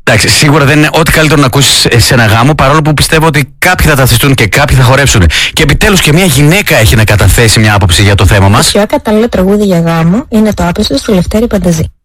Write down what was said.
Εντάξει, σίγουρα δεν είναι ό,τι καλύτερο να ακούσεις σε ένα γάμο, παρόλο που πιστεύω ότι κάποιοι θα ταυτιστούν και κάποιοι θα χορέψουν. Και επιτέλους και μια γυναίκα έχει να καταθέσει μια άποψη για το θέμα μας. Το πιο κατάλληλο τραγούδι για γάμο είναι το Άπιστος του Λευτέρη Πανταζή.